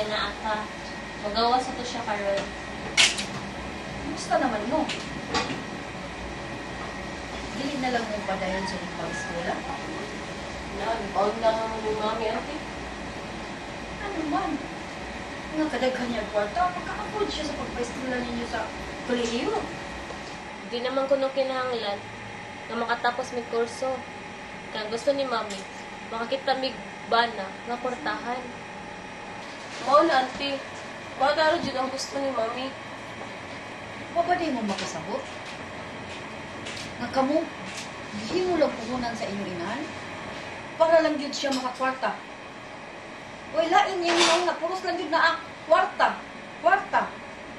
kay na ata. Magawas ito siya karon. Gusto naman mo. Dili na lang mong padayon sa iyong pag-eskwela. Paon lang naman ni Mami, ate. Ano man? Nga kadaghan niya kwarta, makaka-afford siya sa pagpa-eskwela ninyo sa kolehiyo. Di naman ko nung kinahanglan na makatapos may kurso. Kaya gusto ni Mami, makakita mig bana nga kwartahan. Mao na, ate. Bata rin dyan ang gusto ni Mami. Pabaday mo makasabot? Nga kamo, himo lang puhunan sa inyong inahan para lang yun siya makakwarta. Uy, lain niya yung nga, puros lang yun na kwarta. Kwarta.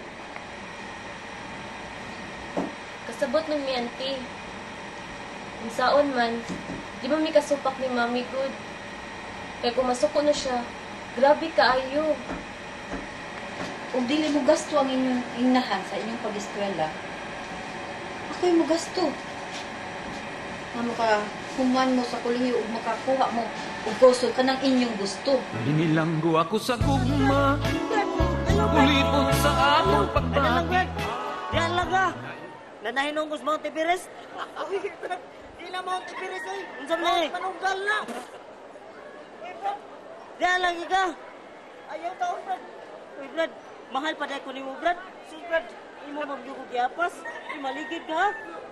Kasabot ng mi, auntie. Kung saon man, di ba may kasupak ni Mami good? Kaya kung masuko na siya, grabe kaayo. Kung dili mo gasto ang inyong inahan sa inyong pag-eskwela, ako'y mo gasto. Nga makahuman mo sa kolehiyo ug makakuha mo ug kurso ka ng inyong gusto. Inilanggo ako sa gugma, ulipot sa among pagbabi. Yan lang ka. Nanahinong ko sa Mount Everest. Di na Mount Everest ay. Unsa man ni? Manunggal na. Yan lang ka. Ayaw taon, Brad. Uy, Brad. Mahal pa dahil ko ni mo, Brad. Sus, Brad. Imo magyuko giapas. Maligid ka, ha?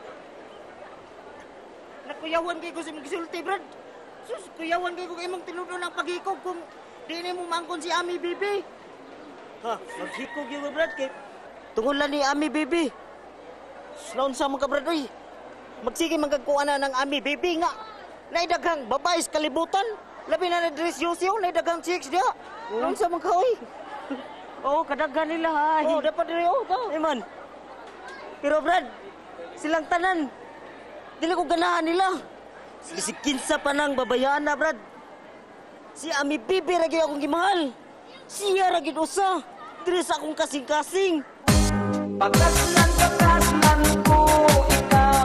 Nakuyawan kayo ko sa magsulti, Brad. Sus, kuyawan kayo ko imong tinudo ng paghikog kung di na mo mangkon si Ami Bibi. Ha, maghikog yun, Brad. Kay tungol lang ni Ami Bibi. Naon sa mga Brad, uy. Magsige magkagkuha na ng Ami Bibi nga. Naidaghang babae sa kalibutan. Labi na na-dress yosiyo, naidaghang chicks diya. Naon sa mga uy. Oo, kadaghan nila, ha. Oo, dapat rin, oo. Iman. Pero, Brad, silang tanan. Dili ko ganahan nila. Si kinsa pa nang babayaan na, Brad. Si Ami Bibi ragi akong gimahal. Siya ragi usa. Dili sa akong kasing-kasing. Pagkaslan ko ikaw.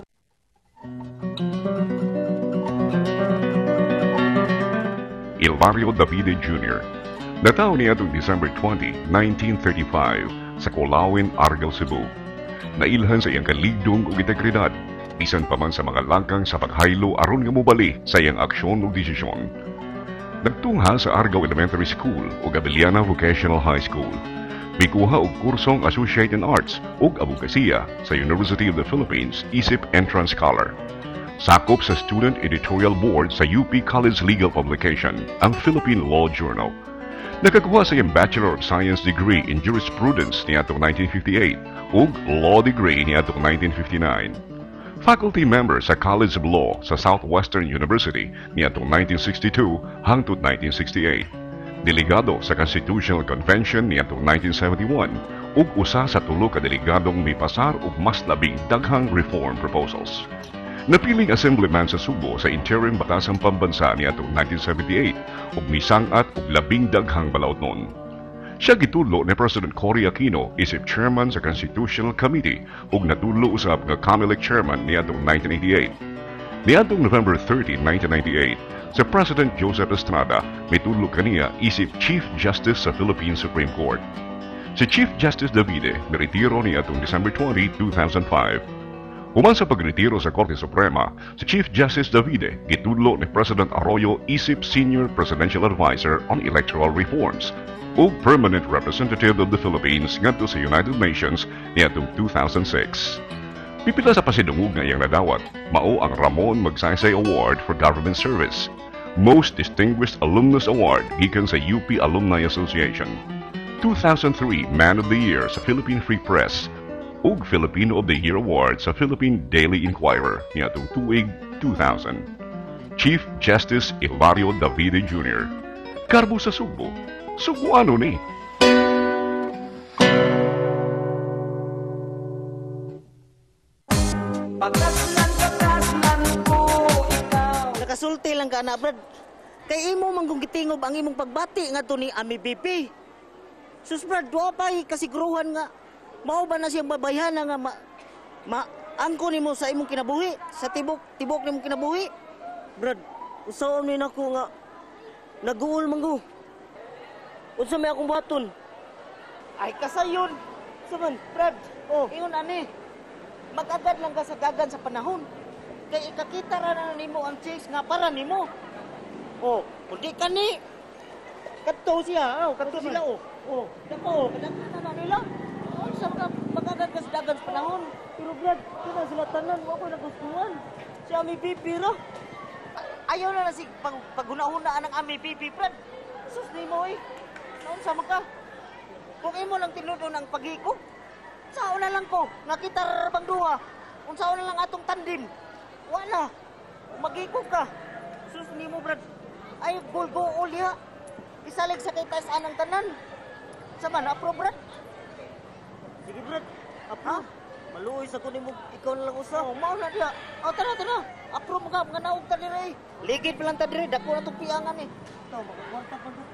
Hilario Davide Jr. Nataon niya itong December 20, 1935 sa Colawin, Argel, Cebu. Nailhan sa iyang kaligdong ug integridad, bisan pa man sa mga langkang sa paghaylo aron nga mobali sa iyang aksyon ug desisyon. Nagtungha sa Argao Elementary School ug Abiliana Vocational High School. Mikuha og kursong Associate in Arts ug Abogasiya sa University of the Philippines ISIP Entrance Scholar. Sakop sa Student Editorial Board sa UP College Legal Publication, ang Philippine Law Journal. Nakakuha sa iyang Bachelor of Science degree in Jurisprudence niadtong 1958 ug Law degree niadtong 1959. Faculty member sa College of Law sa Southwestern University niadtong 1962 hangtod 1968. Delegado sa Constitutional Convention niadtong 1971 ug usa sa tulo ka delegadong mipasar og mas labing daghang reform proposals. Napiling Assemblyman sa Subo sa Interim Batasang Pambansa niadtong 1978 ug misangat og labing daghang balaodnon. Siya gitulo ni President Cory Aquino isip chairman sa Constitutional Committee ug natulo usab nga COMELEC chairman niadtong 1988. Niadtong November 30, 1998, si President Joseph Estrada mitulo kaniya isip Chief Justice sa Philippine Supreme Court. Si Chief Justice Davide miretiro niadtong December 20, 2005. Human sa pagretiro sa Korte Suprema, si Chief Justice Davide gitulo ni President Arroyo isip Senior Presidential Advisor on Electoral Reforms ug Permanent Representative of the Philippines ngadto sa United Nations niadtong 2006. Pipila sa pasidungog nga iyang nadawat, mao ang Ramon Magsaysay Award for Government Service, Most Distinguished Alumnus Award gikan sa UP Alumni Association, 2003 Man of the Year sa Philippine Free Press, ug Filipino of the Year Award sa Philippine Daily Inquirer niadtong tuig 2000. Chief Justice Hilario Davide Jr. Karbo sa Subo. Subuano ni. Nakasulti lang ka na, Brad. Kay imo manggong gitingob ang imong pagbati ngadto ni Ami Bibi. Sus, Brad, duha pa kasiguruhan nga. Mao ba na siyang babayhan nga angko nimo sa imong kinabuhi, sa tibok nimong kinabuhi? Brad, usaon ni nako nga naguol manggo. Unsa may akong buhaton? Ay kasayon. Saman, Brad. Oh, iyon ani. Mag-agad lang ka sa dagan sa panahon. Kay ikakita ra na nimo ang chicks nga para nimo. Oh, kundi kani. Kadto siya, kadto sila oh. Oh, dako, kadaghan na nila. Oh, sa mag-agad ka sa dagan sa panahon. Pero Brad, kana sila tanan wa ko nagustuhan. Si Ami Pipi ra. Ayaw na si paghuna-huna ang Ami Pipi, Brad. Sus nimo eh. Naon sa ka? Kung imo lang tinudo ng pagiko, sao na lang ko, nakita rabang duha. Kung sao na lang atong tandim. Wala. Magiko ka. Sus nimo, Brad. Ay, gulgo ulya. Isalig sa kay taas anang tanan. Sama na, apro, Brad. Sige, Brad. Apro. Maluoy sa kunin mo, ikaw na lang usa. Oh, mao na diya. Oh, tara. Apro mo ka, mga naog ta dire. Ligid pa lang ta dire, dako na itong piangan eh. Ito, makakwarta pa